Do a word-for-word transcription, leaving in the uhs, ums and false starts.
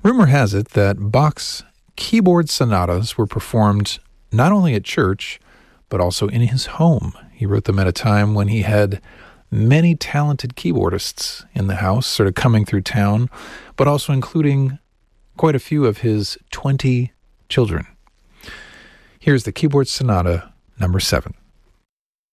Rumor has it that Bach's keyboard sonatas were performed not only at church, but also in his home. He wrote them at a time when he had many talented keyboardists in the house, sort of coming through town, but also including quite a few of his twenty children. Here's the Keyboard Sonata number seven.